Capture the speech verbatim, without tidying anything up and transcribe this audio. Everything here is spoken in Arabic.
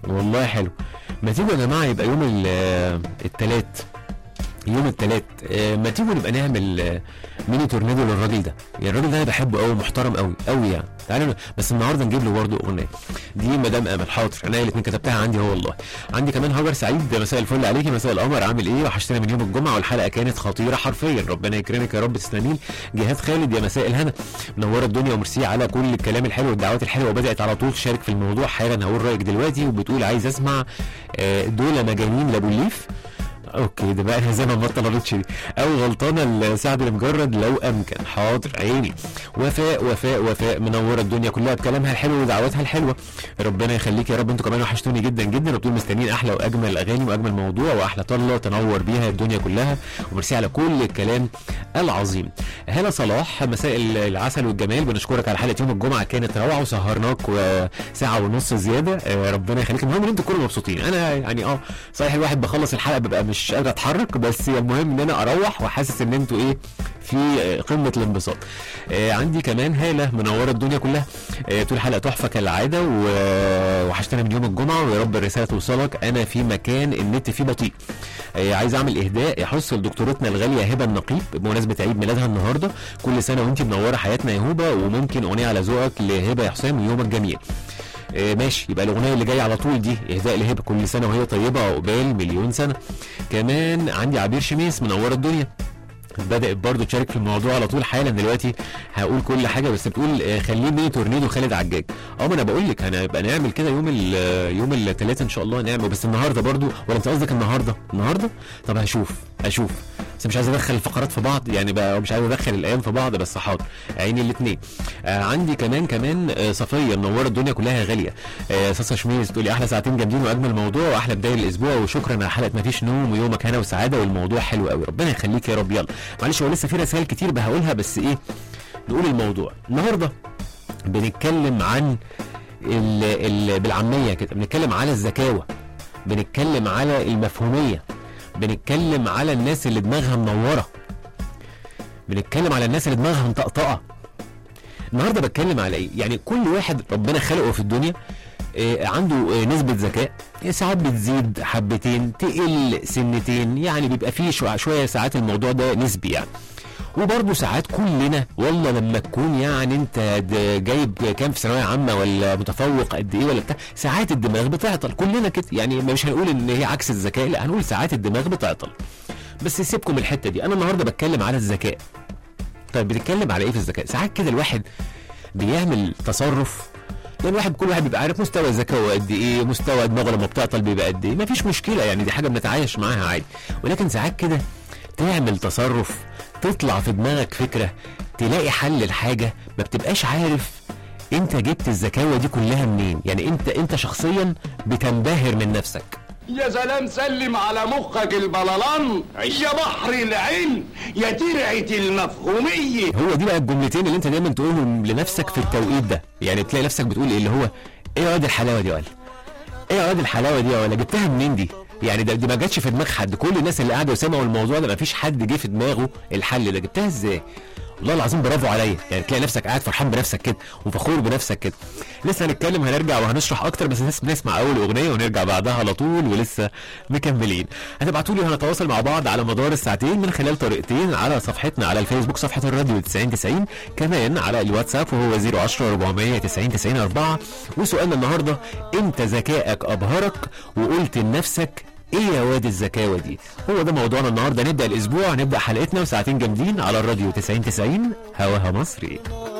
والله حلو. ما تيجوا يا جماعه يبقى يوم الثلاث، يوم الثلاث ما تيجوا نبقى نعمل ميني تورنيدو للراجل ده. يعني الراجل ده انا بحبه قوي، محترم قوي قوي يعني. تعالوا بس النهارده نجيب له برضه اغنيه دي مدام امل. حاضر، انا الاثنين كتبتها عندي هو والله. عندي كمان هاجر سعيد، مساء الفل عليكي، مساء القمر، عامل ايه؟ وحشتنا من يوم الجمعه والحلقه كانت خطيره حرفيا، ربنا يكرمك يا رب، تسلمي. جهاد خالد، يا مساء الهنا، منوره الدنيا وميرسي على كل الكلام الحلو والدعوات الحلوه، وبدات على طول تشارك في الموضوع حالا. هقول رايك دلوقتي، وبتقول عايز اسمع دول مجانين لابو الليف. اوكي، ده بقى زي ما ما طلبتش دي، او غلطانه لسعد المجرد لو امكن. حاضر عيني. وفاء وفاء وفاء منوره الدنيا كلها بكلامها الحلو ودعواتها الحلوه، ربنا يخليك يا رب. انتوا كمان وحشتوني جدا جدا، وبتقول مستنيين احلى واجمل اغاني واجمل موضوع واحلى طله تنور بيها الدنيا كلها، وميرسي على كل الكلام العظيم. هلا صلاح، مساء العسل والجمال، بنشكرك على حلقه يوم الجمعه، كانت روعه وسهرناك وساعه ونص زياده، ربنا يخليك. المهم ان انتوا كلكم مبسوطين. انا يعني اه صحيح الواحد بخلص الحلقه ببقى مش مش قادر اتحرك، بس المهم ان انا اروح وحاسس ان انتوا ايه في قمه الانبساط. آه عندي كمان هاله منوره الدنيا كلها، آه طول الحلقه تحفه كالعاده، وحشتنا من يوم الجمعه، ويا رب الرساله توصلك. انا في مكان النت فيه بطيء، آه عايز اعمل اهداء يحث لدكتورتنا الغاليه هبه النقيب بمناسبه عيد ميلادها النهارده. كل سنه وانت منوره حياتنا يا هبه، وممكن اغنيه على ذوقك لهبه يا حسام يومك جميل. آه ماشي، يبقى الاغنيه اللي جايه على طول دي اهداء لهبه، كل سنه وهي طيبه عقبال مليون سنه. كمان عندي عبير شميس منوره الدنيا، بدأت برضو تشارك في الموضوع على طول حالا دلوقتي. هقول كل حاجه بس بتقول آه خليه ميني تورنيدو خالد عجاج. اه ما انا بقول لك هنبقى نعمل كده يوم يوم الثلاثاء ان شاء الله نعمل، بس النهارده برضو، ولا انت قصدك النهارده؟ النهارده طب هشوف اشوف بس مش عايز ادخل الفقرات في بعض يعني بقى، مش عايز ادخل الايام في بعض، بس حاضر عيني الاثنين. آه عندي كمان كمان آه صفيه منوره الدنيا كلها يا غاليه. آه صاصه شميس تقولي احلى ساعتين جامدين واجمل موضوع واحلى بدايه الاسبوع، وشكرا على حلقه مفيش نوم، ويومك هنا وسعاده، والموضوع حلو قوي، ربنا يخليك يا رب. يلا معلش هو لسه في رسائل كتير بهقولها، بس ايه نقول الموضوع النهارده. بنتكلم عن ال ال بالعاميه كده، بنتكلم على الذكاوه، بنتكلم على المفهوميه، بنتكلم على الناس اللي دماغها منوره، بنتكلم على الناس اللي دماغها مطقطقه. النهارده بتكلم على ايه؟ يعني كل واحد ربنا خلقه في الدنيا آه عنده آه نسبه ذكاء، ساعات بتزيد حبتين تقل سنتين، يعني بيبقى فيه شويه شويه ساعات الموضوع ده نسبي يعني. وبرضه ساعات كلنا والله لما تكون يعني انت جايب كام في ثانويه عامه ولا متفوق قد ايه ولا بتاع، ساعات الدماغ بتعطل كلنا كده يعني. مش هنقول ان هي عكس الذكاء، لا هنقول ساعات الدماغ بتعطل. بس سيبكم الحته دي، انا النهارده بتكلم على الذكاء. طيب بنتكلم على ايه في الذكاء؟ ساعات كده الواحد بيعمل تصرف، لان الواحد كل واحد بيبقى عارف مستوى ذكائه قد ايه، مستوى دماغه لما بتعطل بيبقى قد ايه، مفيش مشكله يعني، دي حاجه بنتعايش معاها عادي. ولكن ساعات كده تعمل تصرف، تطلع في دماغك فكره، تلاقي حل الحاجه، ما بتبقاش عارف انت جبت الذكاوه دي كلها منين. يعني انت انت شخصيا بتنبهر من نفسك. يا سلام، سلم على مخك البلالان يا بحر العلم يا ترعه المفهوميه. هو دي بقى الجملتين اللي انت دايما تقولهم لنفسك في التوقيت ده، يعني تلاقي نفسك بتقول ايه اللي هو ايه يا واد الحلاوه دي، ولا ايه يا واد الحلاوه دي، ولا جبتها منين دي؟ يعني ده دي ما جاتش في دماغ حد، كل الناس اللي قاعده وسمعوا الموضوع ده ما فيش حد جه في دماغه الحل ده، جبتها ازاي؟ والله العظيم برافو عليا، يعني تلاقي نفسك قاعد فرحان بنفسك كده وفخور بنفسك كده. لسه هنتكلم هنرجع وهنشرح اكتر، بس لسه بنسمع اول اغنيه ونرجع بعدها على طول ولسه مكملين. هتبعتوا لي وهنتواصل مع بعض على مدار الساعتين من خلال طريقتين، على صفحتنا على الفيسبوك صفحه الراديو تسعين تسعين، كمان على الواتساب وهو صفر عشرة أربعمية تسعين تسعين أربعة. وسؤالنا النهارده، انت ذكائك ابهرك وقلت لنفسك ايه يا واد الذكاوه دي؟ هو ده موضوعنا النهارده. نبدا الاسبوع، نبدا حلقتنا وساعتين جامدين على الراديو تسعين تسعين هواها مصري.